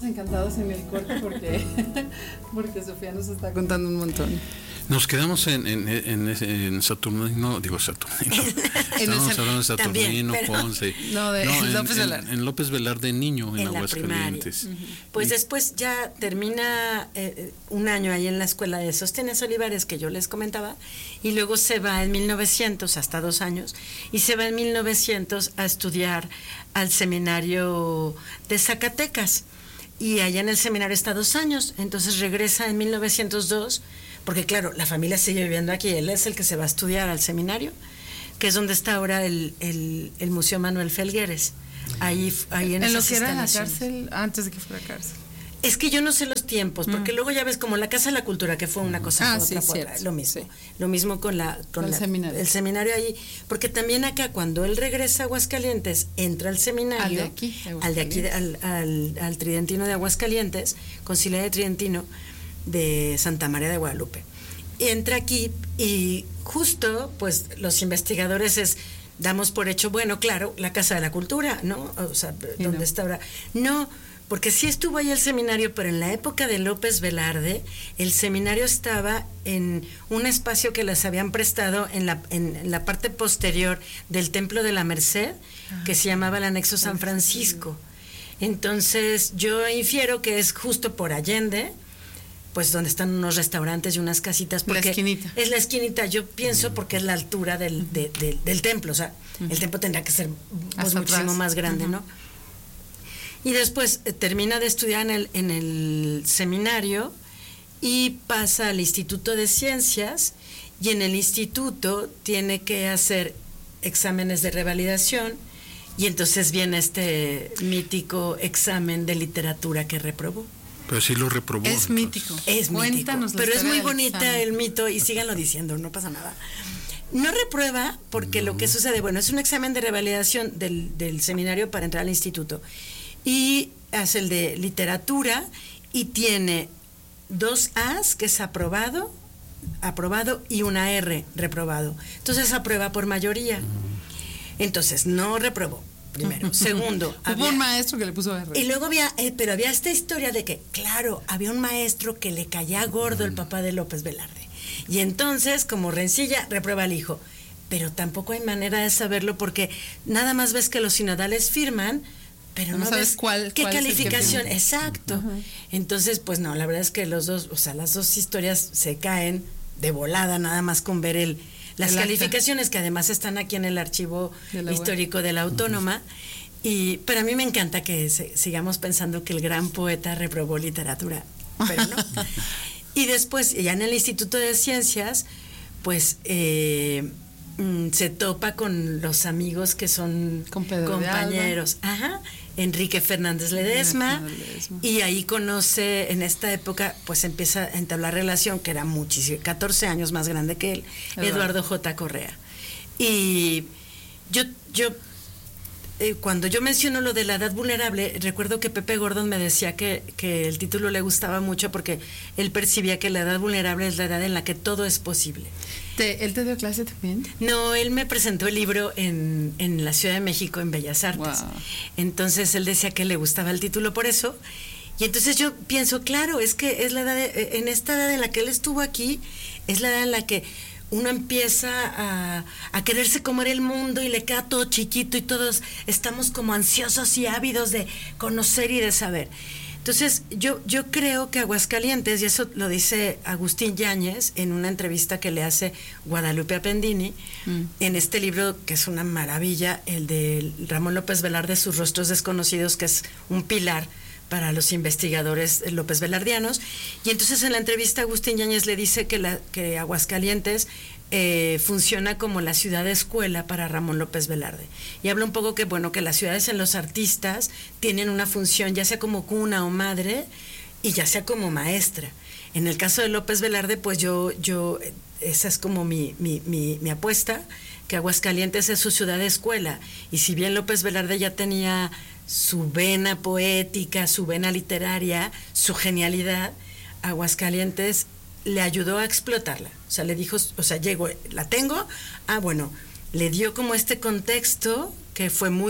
encantados en el corte porque Sofía nos está contando un montón. Nos quedamos en Saturnino, digo Saturnino. Estábamos hablando de Saturnino, también, Ponce. López Velarde. En López Velarde niño, en Aguascalientes. Pues después ya termina un año ahí en la escuela de Sóstenes Olivares que yo les comentaba, y luego se va en 1900, hasta 2 años, y se va en 1900 a estudiar al seminario de Zacatecas. Y allá en el seminario está 2 años, entonces regresa en 1902, porque claro, la familia sigue viviendo aquí, él es el que se va a estudiar al seminario, que es donde está ahora el Museo Manuel Felgueres, ahí en lo esas que era la instalaciones. cárcel, antes de que fuera cárcel. Es que yo no sé los tiempos, porque luego ya ves como la Casa de la Cultura, que fue una cosa sí, otra, cierto, lo mismo. sí. Lo mismo con el seminario. El seminario ahí, porque también acá cuando él regresa a Aguascalientes, entra al seminario, al de aquí, al Tridentino de Aguascalientes, Conciliar de Tridentino de Santa María de Guadalupe. Y entra aquí y justo, pues los investigadores damos por hecho, bueno, claro, la Casa de la Cultura, ¿no? O sea, ¿dónde está ahora? No, porque sí estuvo ahí el seminario, pero en la época de López Velarde, el seminario estaba en un espacio que les habían prestado en la parte posterior del Templo de la Merced, que se llamaba el Anexo San Francisco. Entonces, yo infiero que es justo por Allende, pues donde están unos restaurantes y unas casitas, porque la esquinita. Es la esquinita, yo pienso, porque es la altura del templo, o sea, el templo tendría que ser pues, muchísimo más grande, ¿no? Y después termina de estudiar en el seminario y pasa al Instituto de Ciencias, y en el instituto tiene que hacer exámenes de revalidación, y entonces viene este mítico examen de literatura que reprobó. Pero sí lo reprobó. Es mítico. Es Cuéntanos mítico, pero es muy bonita examen. el mito, y síganlo diciendo, no pasa nada. No reprueba porque lo que sucede, bueno, es un examen de revalidación del seminario para entrar al instituto, y hace el de literatura y tiene 2 A's, que es aprobado, y una R, reprobado. Entonces aprueba por mayoría. Entonces no reprobó, primero. Segundo, hubo un maestro que le puso R. Y luego había esta historia de que, claro, había un maestro que le caía gordo el papá de López Velarde. Y entonces, como rencilla, reprueba al hijo. Pero tampoco hay manera de saberlo, porque nada más ves que los sinodales firman, pero no sabes ves qué calificación. es el Exacto. Entonces, pues no, la verdad es que las dos historias se caen de volada, nada más con ver las calificaciones, que además están aquí en el archivo histórico de la Autónoma. Pero a mí me encanta que sigamos pensando que el gran poeta reprobó literatura, pero no. Y después, ya en el Instituto de Ciencias, pues se topa con los amigos que son compañeros. Enrique Fernández Ledesma, y ahí conoce, en esta época, pues empieza a entablar relación, que era 14 años más grande que él, Eduardo J. Correa. Y yo cuando yo menciono lo de la edad vulnerable, recuerdo que Pepe Gordon me decía que el título le gustaba mucho porque él percibía que la edad vulnerable es la edad en la que todo es posible. ¿Él te dio clase también? No, él me presentó el libro en la Ciudad de México, en Bellas Artes. Wow. Entonces él decía que le gustaba el título por eso. Y entonces yo pienso, claro, es que es la edad, en esta edad en la que él estuvo aquí, es la edad en la que uno empieza a quererse comer el mundo y le queda todo chiquito, y todos estamos como ansiosos y ávidos de conocer y de saber. Entonces, yo creo que Aguascalientes, y eso lo dice Agustín Yáñez en una entrevista que le hace Guadalupe Appendini, en este libro que es una maravilla, el de Ramón López Velarde, Sus rostros desconocidos, que es un pilar para los investigadores López Velardianos. Y entonces en la entrevista Agustín Yáñez le dice que Aguascalientes funciona como la ciudad escuela para Ramón López Velarde, y habla un poco que las ciudades en los artistas tienen una función, ya sea como cuna o madre, y ya sea como maestra. En el caso de López Velarde, pues yo esa es como mi apuesta, que Aguascalientes es su ciudad escuela, y si bien López Velarde ya tenía su vena poética, su vena literaria, su genialidad, Aguascalientes le ayudó a explotarla. O sea, le dijo, llegó, la tengo, le dio como este contexto que fue muy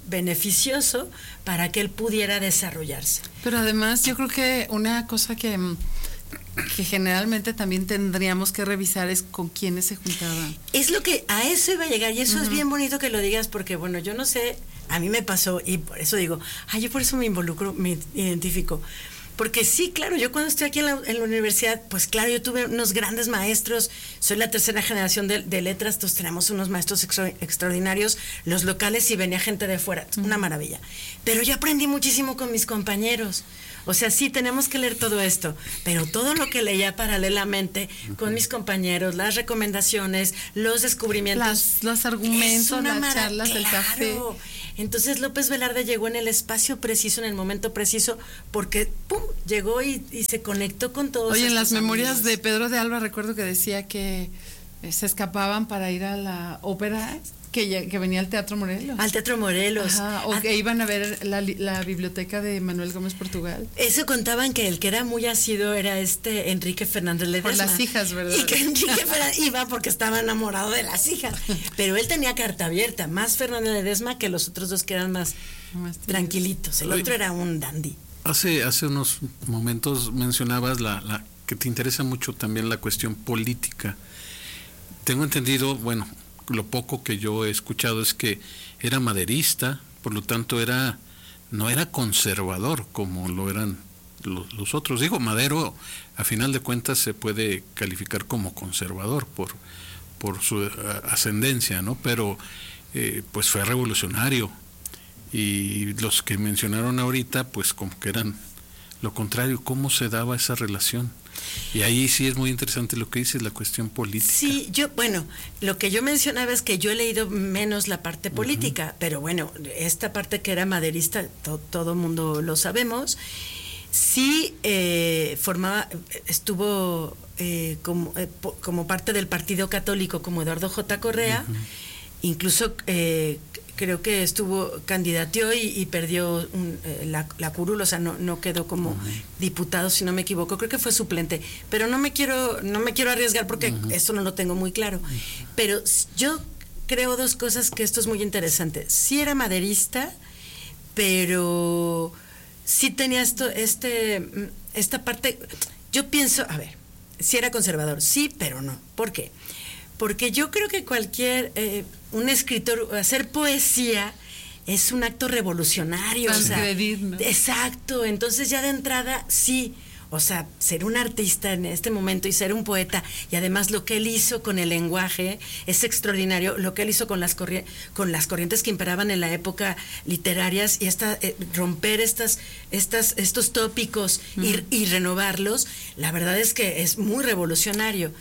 beneficioso para que él pudiera desarrollarse. Pero además yo creo que una cosa que generalmente también tendríamos que revisar es con quiénes se juntaban. Es lo que a eso iba a llegar, y eso es bien bonito que lo digas, porque bueno, yo no sé, a mí me pasó y por eso digo, yo por eso me involucro, me identifico. Porque sí, claro, yo cuando estoy aquí en la universidad, pues claro, yo tuve unos grandes maestros, soy la tercera generación de letras, entonces tenemos unos maestros extraordinarios, los locales, y venía gente de fuera, una maravilla. Pero yo aprendí muchísimo con mis compañeros. O sea, sí, tenemos que leer todo esto, pero todo lo que leía paralelamente con mis compañeros, las recomendaciones, los descubrimientos, los argumentos, las charlas, el café. Entonces López Velarde llegó en el espacio preciso, en el momento preciso, porque ¡pum! Llegó y se conectó con todos. Oye, en las memorias de Pedro de Alba recuerdo que decía que se escapaban para ir a la ópera, que venía al Teatro Morelos. Al Teatro Morelos. Ajá, o que iban a ver la biblioteca de Manuel Gómez Portugal. Eso contaban, que el que era muy asiduo era Enrique Fernández Ledesma. Por las hijas, ¿verdad? Y que Enrique iba porque estaba enamorado de las hijas. Pero él tenía carta abierta, más Fernández Ledesma que los otros dos que eran más tranquilitos. El otro era un dandy. Hace unos momentos mencionabas la que te interesa mucho también la cuestión política. Tengo entendido, bueno, lo poco que yo he escuchado es que era maderista, por lo tanto no era conservador como lo eran los otros. Digo, Madero a final de cuentas se puede calificar como conservador por su ascendencia, ¿no? Pero pues fue revolucionario, y los que mencionaron ahorita pues como que eran lo contrario. ¿Cómo se daba esa relación? Y ahí sí es muy interesante lo que dices, la cuestión política. Sí, lo que yo mencionaba es que yo he leído menos la parte política, pero bueno, esta parte que era maderista, todo mundo lo sabemos. Sí, estuvo como parte del Partido Católico, como Eduardo J. Correa, incluso creo que candidateó y perdió la curul, o sea, no quedó como diputado, si no me equivoco, creo que fue suplente, pero no me quiero arriesgar porque esto no lo tengo muy claro. Pero yo creo dos cosas, que esto es muy interesante. Sí era maderista, pero sí tenía esta parte. Yo pienso, a ver, sí era conservador, sí, pero no. ¿Por qué? Porque yo creo que un escritor, hacer poesía es un acto revolucionario. Transgredir, ¿no? Exacto, entonces ya de entrada sí, o sea, ser un artista en este momento y ser un poeta, y además lo que él hizo con el lenguaje es extraordinario, lo que él hizo con las corrientes que imperaban en la época literarias, y romper estos tópicos y renovarlos, la verdad es que es muy revolucionario.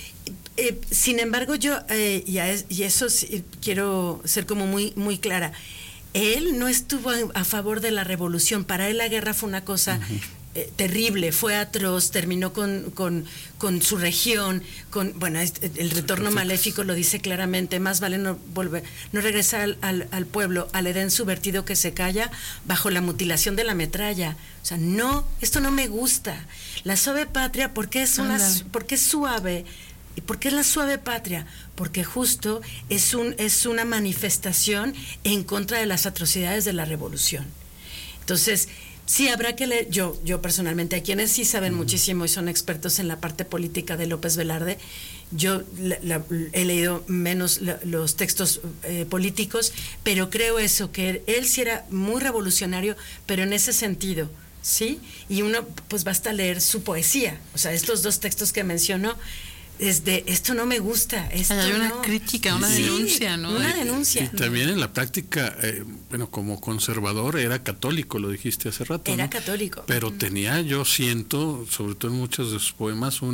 Sin embargo, yo, y eso sí, quiero ser como muy, muy clara, él no estuvo a favor de la revolución. Para él la guerra fue una cosa terrible, fue atroz, terminó con su región, el retorno maléfico lo dice claramente: más vale no regresar al pueblo, al Edén subvertido que se calla bajo la mutilación de la metralla. O sea, no, esto no me gusta. La suave patria, ¿por qué es suave? ¿Y por qué es la suave patria? Porque justo es una manifestación en contra de las atrocidades de la revolución. Entonces, sí habrá que leer. Yo personalmente, a quienes sí saben muchísimo y son expertos en la parte política de López Velarde, yo he leído menos los textos políticos, pero creo eso, que él sí era muy revolucionario, pero en ese sentido, ¿sí? Y uno, pues basta leer su poesía. O sea, estos dos textos que menciono, esto no me gusta. Hay una crítica, una denuncia, ¿no? Una denuncia. Y también en la práctica, como conservador era católico, lo dijiste hace rato. Era católico. Pero tenía, yo siento, sobre todo en muchos de sus poemas,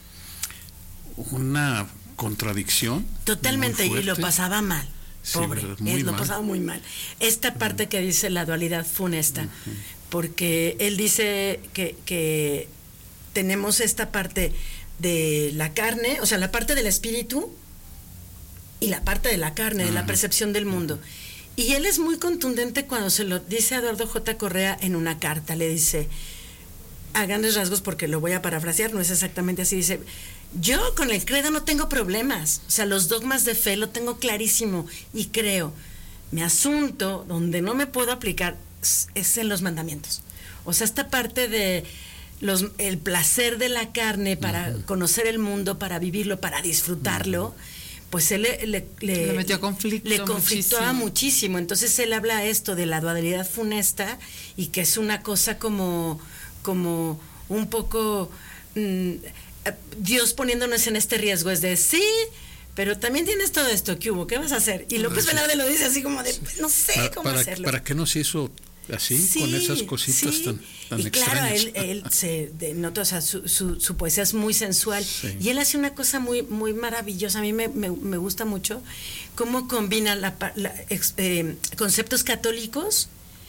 una contradicción. Totalmente, y lo pasaba mal. Pobre, lo pasaba muy mal. Esta parte que dice la dualidad funesta, porque él dice que tenemos esta parte de la carne, o sea, la parte del espíritu y la parte de la carne, de la percepción del mundo. Y él es muy contundente cuando se lo dice a Eduardo J. Correa en una carta. Le dice, a grandes rasgos, porque lo voy a parafrasear, no es exactamente así, dice: yo con el credo no tengo problemas, o sea, los dogmas de fe lo tengo clarísimo y creo, Mi asunto, donde no me puedo aplicar, es en los mandamientos. O sea, esta parte de el placer de la carne para conocer el mundo, para vivirlo, para disfrutarlo, pues él le metió a conflicto. Le conflictuaba muchísimo. Entonces él habla esto de la dualidad funesta y que es una cosa como un poco Dios poniéndonos en este riesgo. Es de sí, pero también tienes todo esto, ¿qué hubo? ¿Qué vas a hacer? Y López Velarde lo dice así como de, no sé cómo hacerlo. ¿Para qué nos hizo así, sí, con esas cositas tan y extrañas? Claro, él se denota, o sea, su poesía es muy sensual, sí. Y él hace una cosa muy, muy maravillosa. A mí me gusta mucho cómo combina conceptos católicos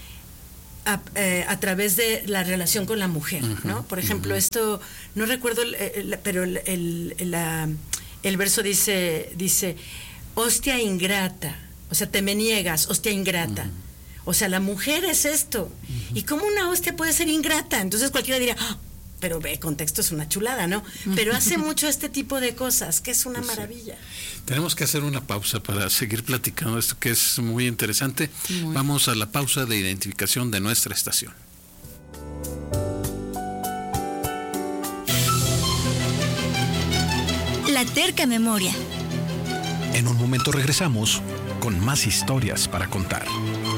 a través de la relación con la mujer, ¿no? Por ejemplo, esto, no recuerdo, pero el verso dice, hostia ingrata, o sea, te me niegas, hostia ingrata. O sea, la mujer es esto. ¿Y cómo una hostia puede ser ingrata? Entonces cualquiera diría, pero ve, contexto es una chulada, ¿no? Pero hace mucho este tipo de cosas, que es una maravilla. Tenemos que hacer una pausa para seguir platicando esto que es muy interesante. Vamos a la pausa de identificación de nuestra estación. La terca memoria. En un momento regresamos con más historias para contar.